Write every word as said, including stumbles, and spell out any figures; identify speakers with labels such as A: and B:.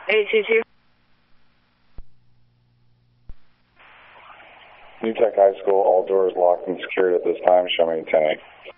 A: eight two two.
B: New Tech High School, all doors locked and secured at this time. Show me ten eight.